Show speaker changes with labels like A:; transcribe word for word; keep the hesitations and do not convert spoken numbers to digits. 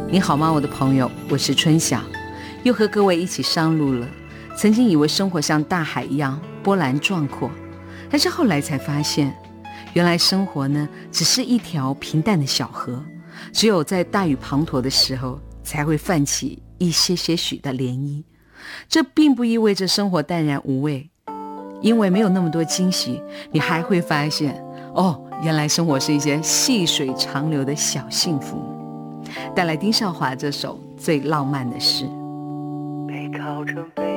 A: 你好吗，我的朋友，我是春晓，又和各位一起上路了。曾经以为生活像大海一样波澜壮阔，但是后来才发现，原来生活呢只是一条平淡的小河，只有在大雨滂沱的时候才会泛起一些些许的涟漪。这并不意味着生活淡然无味，因为没有那么多惊喜，你还会发现哦，原来生活是一些细水长流的小幸福。带来丁少华这首最浪漫的事。
B: 背靠着背